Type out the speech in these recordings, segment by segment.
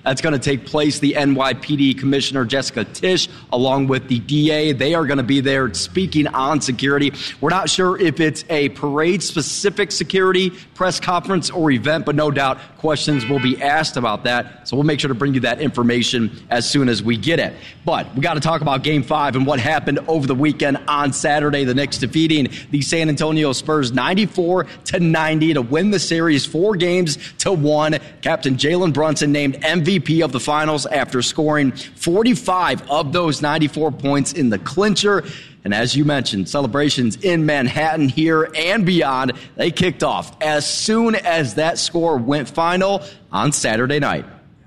That's going to take place. The NYPD Commissioner Jessica Tisch, along with the DA, they are going to be there speaking on security. We're not sure if it's a parade-specific security press conference or event, but no doubt questions will be asked about that. So we'll make sure to bring you that information as soon as we get it. But we got to talk about Game 5 and what happened over the weekend on Saturday. The Knicks defeating the San Antonio Spurs 94-90 to win the series 4-1. Captain Jalen Brunson named MVP of the finals after scoring 45 of those 94 points in the clincher. And as you mentioned, celebrations in Manhattan here and beyond, they kicked off as soon as that score went final on Saturday night.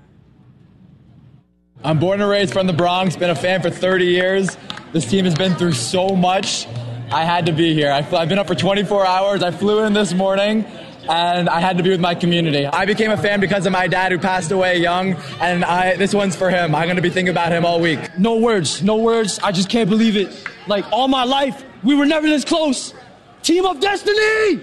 I'm born and raised from the Bronx, been a fan for 30 years. This team has been through so much. I had to be here. I've been up for 24 hours. I flew in this morning, and I had to be with my community. I became a fan because of my dad, who passed away young, and this one's for him. I'm going to be thinking about him all week. No words. I just can't believe it. Like, all my life, we were never this close. Team of destiny!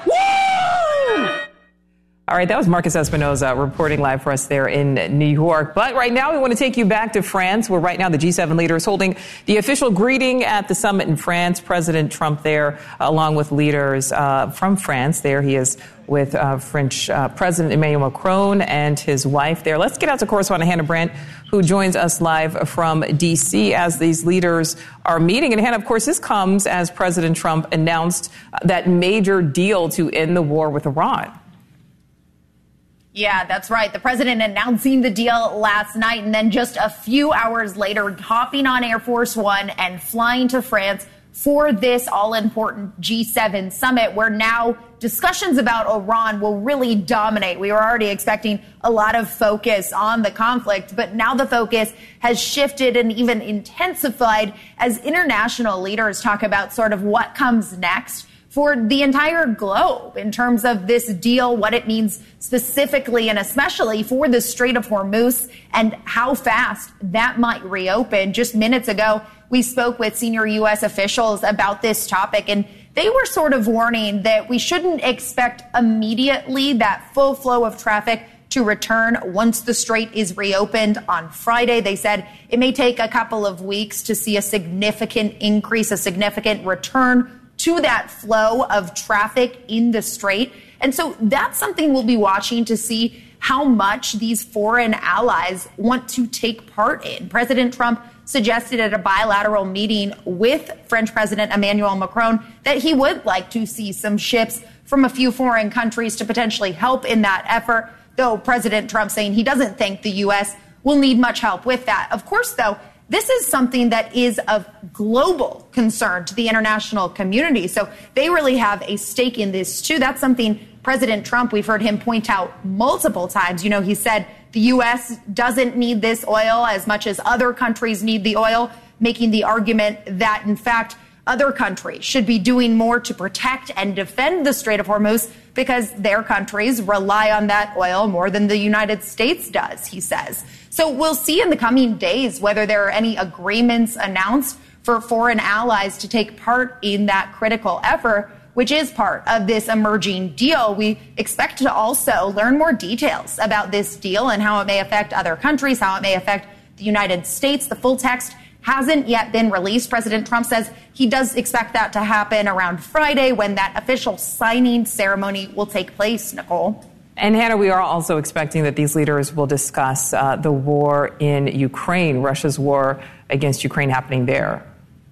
Woo! All right, that was Marcus Espinoza reporting live for us there in New York. But right now, we want to take you back to France, where right now the G7 leaders holding the official greeting at the summit in France. President Trump there, along with leaders from France. There he is with French President Emmanuel Macron and his wife there. Let's get out to correspondent Hannah Brandt, who joins us live from D.C. as these leaders are meeting. And Hannah, of course, this comes as President Trump announced that major deal to end the war with Iran. Yeah, that's right. The president announcing the deal last night, and then just a few hours later, hopping on Air Force One and flying to France for this all-important G7 summit, where now discussions about Iran will really dominate. We were already expecting a lot of focus on the conflict, but now the focus has shifted and even intensified as international leaders talk about sort of what comes next for the entire globe in terms of this deal, what it means specifically and especially for the Strait of Hormuz and how fast that might reopen. Just minutes ago, we spoke with senior U.S. officials about this topic, and they were sort of warning that we shouldn't expect immediately that full flow of traffic to return once the strait is reopened on Friday. They said it may take a couple of weeks to see a significant increase, a significant return to that flow of traffic in the strait. And so that's something we'll be watching to see how much these foreign allies want to take part in. President Trump suggested at a bilateral meeting with French President Emmanuel Macron that he would like to see some ships from a few foreign countries to potentially help in that effort, though President Trump saying he doesn't think the U.S. will need much help with that. Of course, though, this is something that is of global concern to the international community. So they really have a stake in this, too. That's something President Trump, we've heard him point out multiple times. You know, he said the U.S. doesn't need this oil as much as other countries need the oil, making the argument that, in fact, other countries should be doing more to protect and defend the Strait of Hormuz because their countries rely on that oil more than the United States does, he says. So we'll see in the coming days whether there are any agreements announced for foreign allies to take part in that critical effort, which is part of this emerging deal. We expect to also learn more details about this deal and how it may affect other countries, how it may affect the United States. The full text hasn't yet been released. President Trump says he does expect that to happen around Friday when that official signing ceremony will take place, Nicole. And Hannah, we are also expecting that these leaders will discuss the war in Ukraine, Russia's war against Ukraine happening there.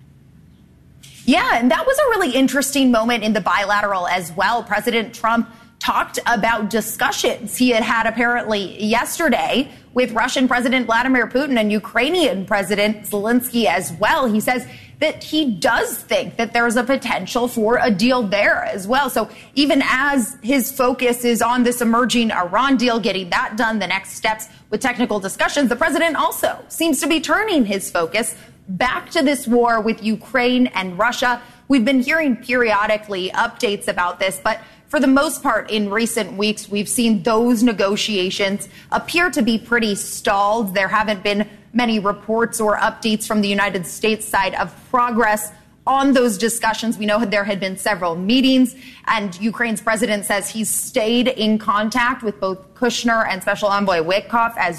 Yeah, and that was a really interesting moment in the bilateral as well. President Trump talked about discussions he had apparently yesterday with Russian President Vladimir Putin and Ukrainian President Zelensky as well. He says that he does think that there's a potential for a deal there as well. So even as his focus is on this emerging Iran deal, getting that done, the next steps with technical discussions, the president also seems to be turning his focus back to this war with Ukraine and Russia. We've been hearing periodically updates about this, but for the most part in recent weeks, we've seen those negotiations appear to be pretty stalled. There haven't been many reports or updates from the United States side of progress on those discussions. We know there had been several meetings, and Ukraine's president says he's stayed in contact with both Kushner and Special Envoy Witkoff as